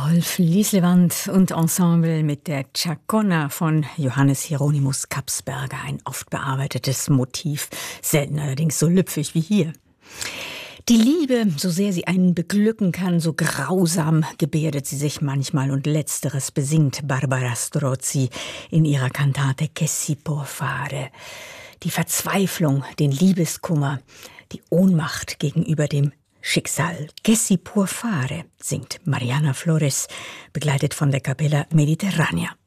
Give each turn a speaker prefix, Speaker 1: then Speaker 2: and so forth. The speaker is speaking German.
Speaker 1: Rolf Lieslewand und Ensemble mit der Chacona von Johannes Hieronymus Kapsberger. Ein oft bearbeitetes Motiv, selten allerdings so lüpfig wie hier. Die Liebe, so sehr sie einen beglücken kann, so grausam gebärdet sie sich manchmal, und Letzteres besingt Barbara Strozzi in ihrer Kantate Che si può fare. Die Verzweiflung, den Liebeskummer, die Ohnmacht gegenüber dem Schicksal. Che si può fare, singt Mariana Flores, begleitet von der Capella Mediterranea.